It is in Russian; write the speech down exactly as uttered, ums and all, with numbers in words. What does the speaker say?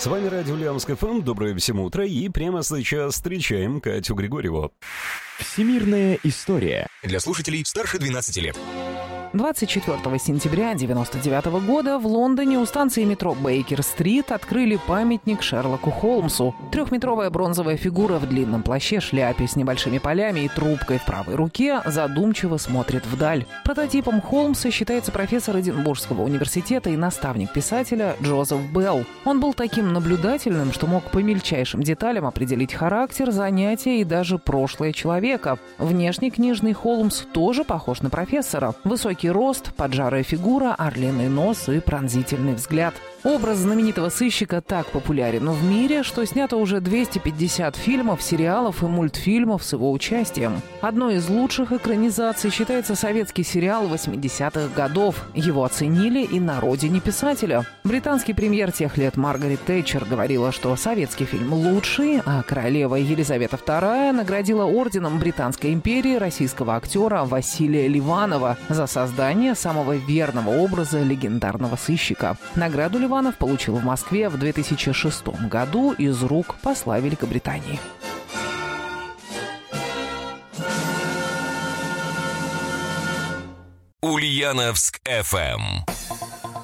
С вами радио Ульяновск эф эм. Доброе всем утро. И прямо сейчас встречаем Катю Григорьеву. Всемирная история. Для слушателей старше двенадцати лет. двадцать четвёртого сентября девяносто девятого года в Лондоне у станции метро Бейкер-стрит открыли памятник Шерлоку Холмсу. Трехметровая бронзовая фигура в длинном плаще, шляпе с небольшими полями и трубкой в правой руке задумчиво смотрит вдаль. Прототипом Холмса считается профессор Эдинбургского университета и наставник писателя Джозеф Белл. Он был таким наблюдательным, что мог по мельчайшим деталям определить характер, занятия и даже прошлое человека. Внешне книжный Холмс тоже похож на профессора. Высокий рост, поджарая фигура, орлиный нос и пронзительный взгляд. Образ знаменитого сыщика так популярен в мире, что снято уже двести пятьдесят фильмов, сериалов и мультфильмов с его участием. Одной из лучших экранизаций считается советский сериал восьмидесятых годов. Его оценили и на родине писателя. Британский премьер тех лет Маргарет Тэтчер говорила, что советский фильм лучший, а королева Елизавета вторая наградила орденом Британской империи российского актера Василия Ливанова за создание самого верного образа легендарного сыщика. Награду Ливанов получил в Москве в две тысячи шестом году из рук посла Великобритании. Ульяновск эф эм.